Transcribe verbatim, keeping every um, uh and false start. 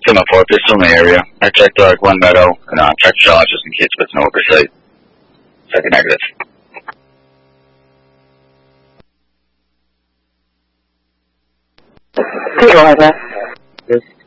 seven four, pistol in the area. I checked Dark one Meadow, and uh, checked Charlotte just in case if it's an oversight. Second negative. Go ahead, man.